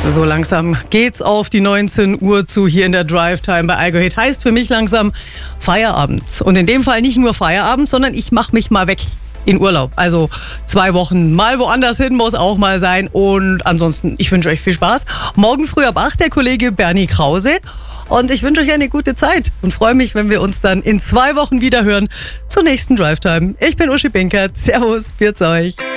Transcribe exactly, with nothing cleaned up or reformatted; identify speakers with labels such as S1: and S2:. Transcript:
S1: So langsam geht's auf die neunzehn Uhr zu hier in der Drive-Time bei Algo Hit. Heißt für mich langsam Feierabend. Und in dem Fall nicht nur Feierabend, sondern ich mache mich mal weg in Urlaub. Also zwei Wochen mal woanders hin muss auch mal sein. Und ansonsten, ich wünsche euch viel Spaß. Morgen früh ab acht der Kollege Bernie Krause. Und ich wünsche euch eine gute Zeit und freue mich, wenn wir uns dann in zwei Wochen wieder hören zur nächsten Drive-Time. Ich bin Uschi Binkert. Servus, pfiat euch.